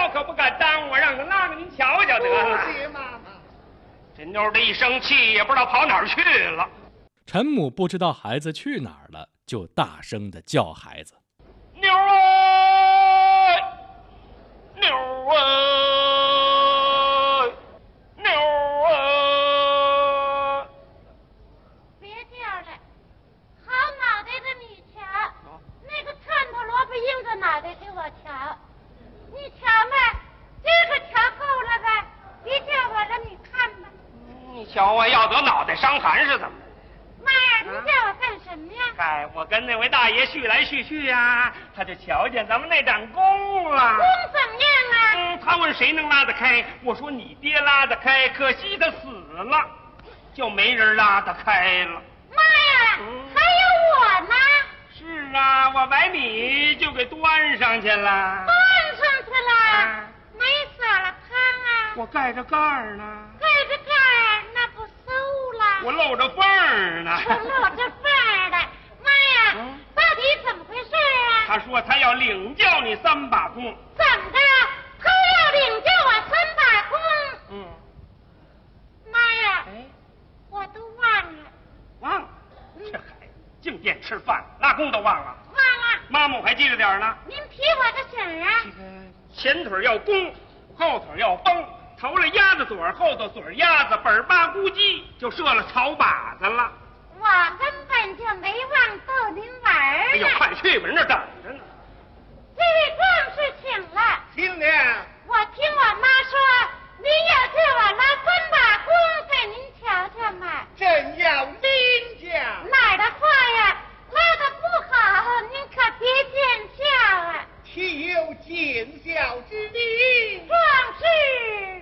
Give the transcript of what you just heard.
我可不敢耽误，让他拉着您瞧瞧得了。 谢妈妈。 这妞的一生气，也不知道跑哪儿去了。 陈母不知道孩子去哪儿了，就大声地叫孩子：“ 妞儿，妞儿，妞儿！” 别叫了，好脑袋的你瞧，那个串头萝卜硬着脑袋给我瞧，你瞧吧，这个瞧够了吧？别叫我了，你看吧。 你瞧我要得脑袋伤寒是怎么？ 妈呀，你叫我干什么呀？ 嗨，我跟那位大爷叙来叙去呀，他就瞧见咱们那盏弓了。 弓怎么样啊？ 他问谁能拉得开，我说你爹拉得开，可惜他死了，就没人拉得开了。 妈呀，还有我呢。 是啊，我把你就给端上去了。 端上去了，没撒了汤啊？ 我盖着盖儿呢。 盖着盖儿，那不馊了？ 我露着缝儿呢。 我露着缝儿的。妈呀，到底怎么回事啊？ 他说他要领教你3把弓。 怎么的？他要领教我3把弓？妈呀，我都忘了。 忘了？这孩子净惦吃饭，拉弓都忘了。 忘了。 妈妈我还记着点呢。 您提我个醒啊！ 前腿要弓，后腿要绷，头了鸭子嘴，后头嘴鸭子，本巴咕叽就射了草靶子了。 我根本就没忘逗您玩儿呢。 哎呦，快去吧，人这等着呢。 这位壮士请了。 听了。 我听我妈说，您要叫我拉3把弓给您瞧瞧嘛。 正要领教。 哪儿的话呀，拉得不好，您可别见笑啊。 岂有见笑之理？ 这